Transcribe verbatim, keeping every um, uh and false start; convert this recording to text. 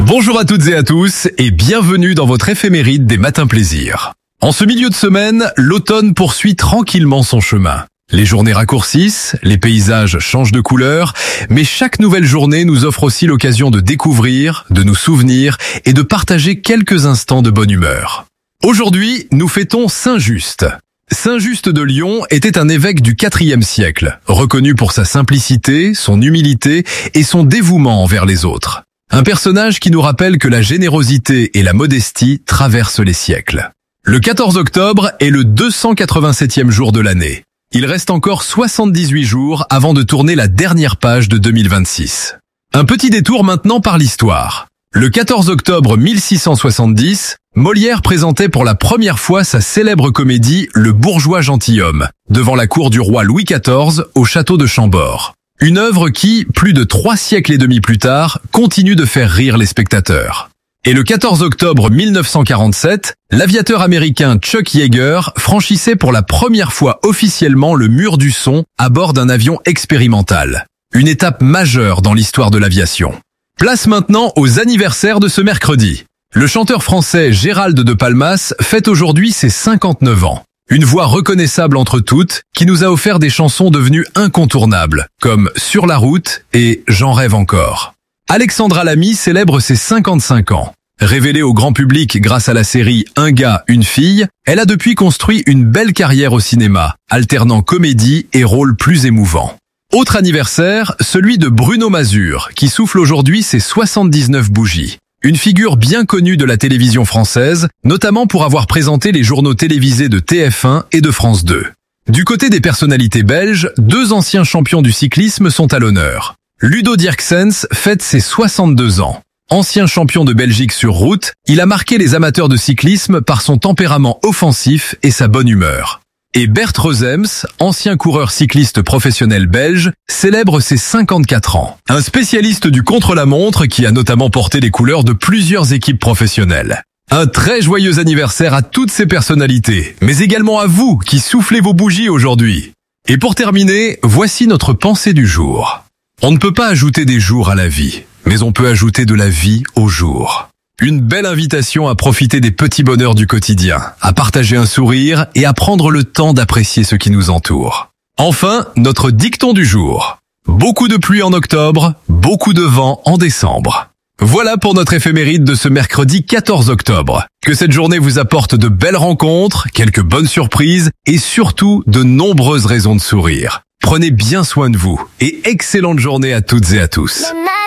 Bonjour à toutes et à tous et bienvenue dans votre éphéméride des matins plaisir. En ce milieu de semaine, l'automne poursuit tranquillement son chemin. Les journées raccourcissent, les paysages changent de couleur, mais chaque nouvelle journée nous offre aussi l'occasion de découvrir, de nous souvenir et de partager quelques instants de bonne humeur. Aujourd'hui, nous fêtons Saint-Just. Saint-Just de Lyon était un évêque du quatrième siècle, reconnu pour sa simplicité, son humilité et son dévouement envers les autres. Un personnage qui nous rappelle que la générosité et la modestie traversent les siècles. Le quatorze octobre est le deux cent quatre-vingt-septième jour de l'année. Il reste encore soixante-dix-huit jours avant de tourner la dernière page de deux mille vingt-six. Un petit détour maintenant par l'histoire. Le quatorze octobre mille six cent soixante-dix, Molière présentait pour la première fois sa célèbre comédie Le bourgeois gentilhomme, devant la cour du roi Louis quatorze au château de Chambord. Une œuvre qui, plus de trois siècles et demi plus tard, continue de faire rire les spectateurs. Et le quatorze octobre mille neuf cent quarante-sept, l'aviateur américain Chuck Yeager franchissait pour la première fois officiellement le mur du son à bord d'un avion expérimental. Une étape majeure dans l'histoire de l'aviation. Place maintenant aux anniversaires de ce mercredi. Le chanteur français Gérald de Palmas fête aujourd'hui ses cinquante-neuf ans. Une voix reconnaissable entre toutes, qui nous a offert des chansons devenues incontournables, comme Sur la route et J'en rêve encore. Alexandra Lamy célèbre ses cinquante-cinq ans. Révélée au grand public grâce à la série Un gars, une fille, elle a depuis construit une belle carrière au cinéma, alternant comédie et rôles plus émouvants. Autre anniversaire, celui de Bruno Mazur, qui souffle aujourd'hui ses soixante-dix-neuf bougies. Une figure bien connue de la télévision française, notamment pour avoir présenté les journaux télévisés de T F un et de France deux. Du côté des personnalités belges, deux anciens champions du cyclisme sont à l'honneur. Ludo Dirksens fête ses soixante-deux ans. Ancien champion de Belgique sur route, il a marqué les amateurs de cyclisme par son tempérament offensif et sa bonne humeur. Et Bert Rozems, ancien coureur cycliste professionnel belge, célèbre ses cinquante-quatre ans. Un spécialiste du contre-la-montre qui a notamment porté les couleurs de plusieurs équipes professionnelles. Un très joyeux anniversaire à toutes ces personnalités, mais également à vous qui soufflez vos bougies aujourd'hui. Et pour terminer, voici notre pensée du jour. On ne peut pas ajouter des jours à la vie, mais on peut ajouter de la vie aux jours. Une belle invitation à profiter des petits bonheurs du quotidien, à partager un sourire et à prendre le temps d'apprécier ce qui nous entoure. Enfin, notre dicton du jour. Beaucoup de pluie en octobre, beaucoup de vent en décembre. Voilà pour notre éphéméride de ce mercredi quatorze octobre. Que cette journée vous apporte de belles rencontres, quelques bonnes surprises et surtout de nombreuses raisons de sourire. Prenez bien soin de vous et excellente journée à toutes et à tous.